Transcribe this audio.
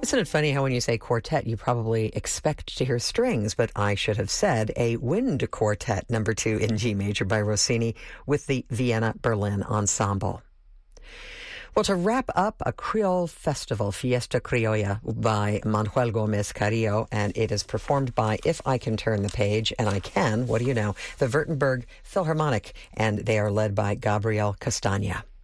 Isn't it funny how when you say quartet, you probably expect to hear strings, but I should have said a wind quartet, number 2 in G major by Rossini with the Vienna Berlin Ensemble. Well, to wrap up, a Creole festival, Fiesta Criolla, by Manuel Gomez Carrillo, and it is performed by, if I can turn the page, and I can, what do you know, the Württemberg Philharmonic, and they are led by Gabriel Castagna.